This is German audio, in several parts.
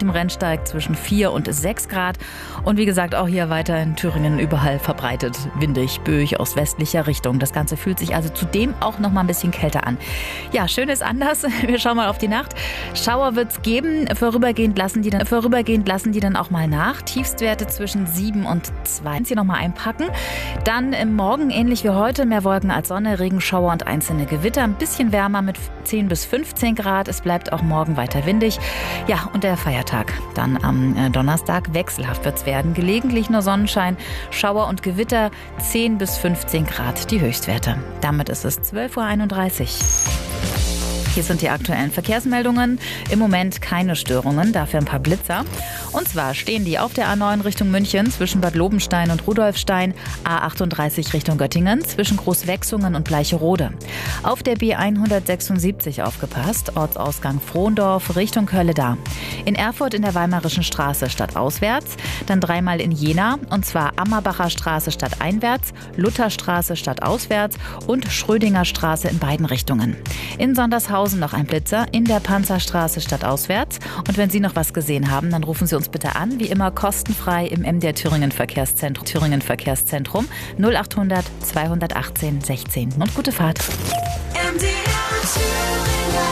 dem Rennsteig zwischen 4 und 6 Grad. Und wie gesagt, auch hier weiter in Thüringen überall verbreitet windig, böig aus westlicher Richtung. Das Ganze fühlt sich also zudem auch noch mal ein bisschen kälter an. Ja, schön ist anders. Wir schauen mal auf die Nacht. Schauer wird es geben. Vorübergehend lassen die dann auch mal nach. Tiefstwerte zwischen 7 und 2. Hier nochmal einpacken. Dann im Morgen ähnlich wie heute. Mehr Wolken als Sonne, Regenschauer und einzelne Gewitter. Ein bisschen wärmer mit 10 bis 15 Grad. Es bleibt auch morgen weiter windig. Ja, und der Feiertag. Dann am Donnerstag wechselhaft wird es werden. Gelegentlich nur Sonnenschein, Schauer und Gewitter. 10 bis 15 Grad die Höchstwerte. Damit ist es 12:31 Uhr. Hier sind die aktuellen Verkehrsmeldungen. Im Moment keine Störungen, dafür ein paar Blitzer. Und zwar stehen die auf der A9 Richtung München zwischen Bad Lobenstein und Rudolfstein, A38 Richtung Göttingen zwischen Großwechsungen und Bleicherode. Auf der B176 aufgepasst, Ortsausgang Frohndorf Richtung Kölle-Dar. In Erfurt in der Weimarischen Straße stadtauswärts, dann dreimal in Jena, und zwar Ammerbacher Straße stadteinwärts, Lutherstraße stadtauswärts und Schrödinger Straße in beiden Richtungen. In Sondershausen noch ein Blitzer in der Panzerstraße stadtauswärts. Und wenn Sie noch was gesehen haben, dann rufen Sie uns bitte an, wie immer kostenfrei im MDR Thüringen Verkehrszentrum 0800 218 16. Und gute Fahrt.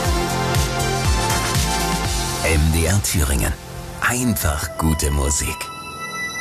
MDR Thüringen. Einfach gute Musik.